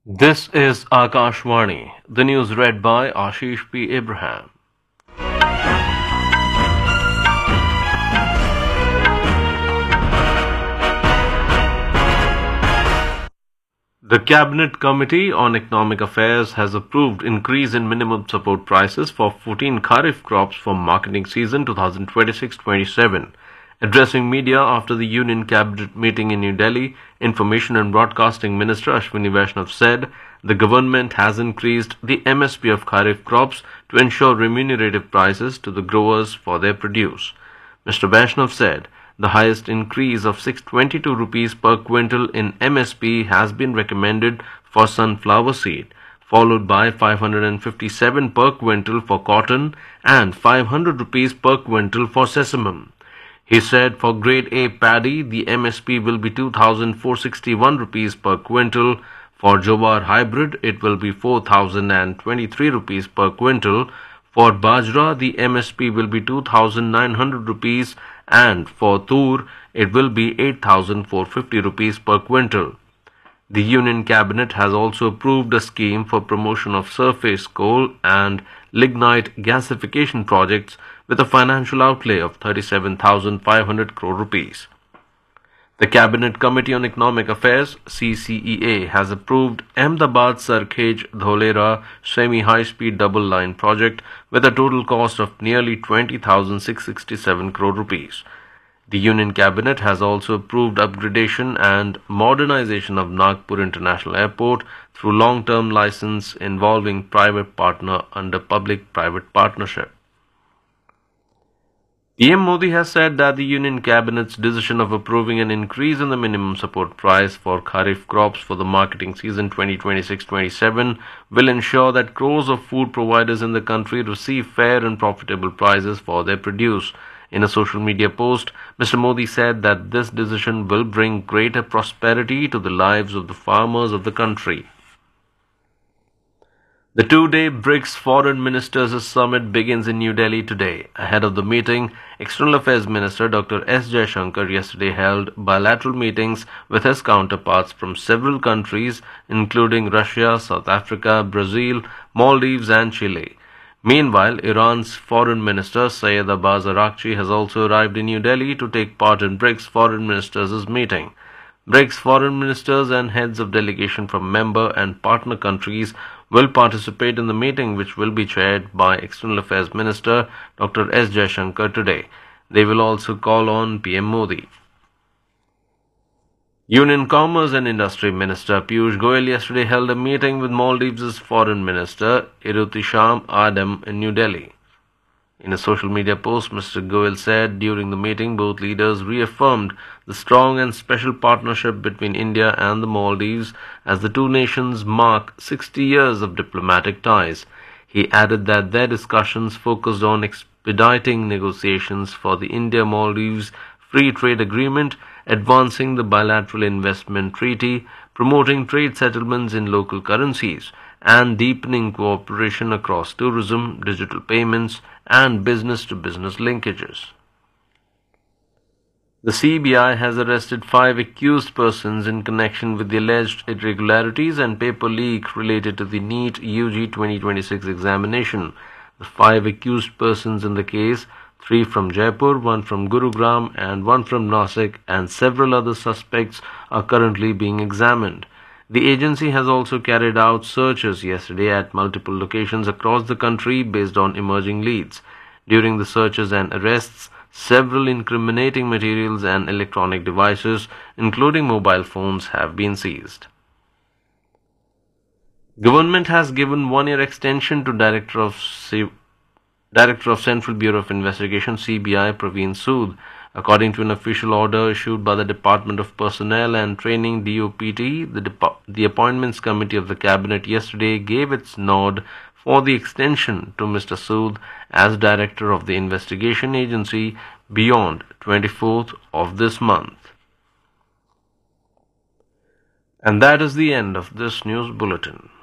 This is Akashvani, the news read by Ashish P. Abraham. The Cabinet Committee on Economic Affairs has approved increase in minimum support prices for 14 kharif crops for marketing season 2026-27. Addressing media after the Union Cabinet meeting in New Delhi, Information and Broadcasting Minister Ashwini Vaishnav said the government has increased the MSP of kharif crops to ensure remunerative prices to the growers for their produce. Mr. Vaishnav said the highest increase of 622 rupees per quintal in MSP has been recommended for sunflower seed, followed by 557 per quintal for cotton and 500 rupees per quintal for sesamum. He said for grade A paddy, the MSP will be 2,461 rupees per quintal. For Jowar hybrid, it will be 4,023 rupees per quintal. For Bajra, the MSP will be 2,900 rupees, and for Tur, it will be 8,450 rupees per quintal. The Union Cabinet has also approved a scheme for promotion of surface coal and lignite gasification projects with a financial outlay of 37,500 crore rupees. The Cabinet Committee on Economic Affairs (CCEA) has approved Ahmedabad-Sarkhej Dholera semi-high-speed double-line project with a total cost of nearly 20,667 crore rupees. The Union Cabinet has also approved upgradation and modernization of Nagpur International Airport through long-term license involving private partner under public-private partnership. PM Modi has said that the Union Cabinet's decision of approving an increase in the minimum support price for kharif crops for the marketing season 2026-27 will ensure that crores of food providers in the country receive fair and profitable prices for their produce. In a social media post, Mr. Modi said that this decision will bring greater prosperity to the lives of the farmers of the country. The two-day BRICS Foreign Ministers Summit begins in New Delhi today. Ahead of the meeting, External Affairs Minister Dr. S. Jaishankar yesterday held bilateral meetings with his counterparts from several countries, including Russia, South Africa, Brazil, Maldives, and Chile. Meanwhile, Iran's Foreign Minister Syed Abbas Araghchi has also arrived in New Delhi to take part in BRICS Foreign Ministers' meeting. BRICS Foreign Ministers and heads of delegation from member and partner countries will participate in the meeting, which will be chaired by External Affairs Minister Dr. S. Jaishankar today. They will also call on PM Modi. Union Commerce and Industry Minister Piyush Goyal yesterday held a meeting with Maldives' Foreign Minister Irutisham Adam in New Delhi. In a social media post, Mr. Goyal said during the meeting both leaders reaffirmed the strong and special partnership between India and the Maldives as the two nations mark 60 years of diplomatic ties. He added that their discussions focused on expediting negotiations for the India-Maldives Free Trade Agreement, advancing the bilateral investment treaty, promoting trade settlements in local currencies, and deepening cooperation across tourism, digital payments, and business-to-business linkages. The CBI has arrested 5 accused persons in connection with the alleged irregularities and paper leak related to the NEET UG 2026 examination. The 5 accused persons in the case, 3 from Jaipur, 1 from Gurugram, and 1 from Nasik, and several other suspects are currently being examined. The agency has also carried out searches yesterday at multiple locations across the country based on emerging leads. During the searches and arrests, several incriminating materials and electronic devices, including mobile phones, have been seized. Government has given 1-year extension to Director of Central Bureau of Investigation (CBI) Praveen Sood. According to an official order issued by the Department of Personnel and Training (DOPT), the Appointments Committee of the Cabinet yesterday gave its nod for the extension to Mr. Sood as Director of the investigation agency beyond 24th of this month. And that is the end of this news bulletin.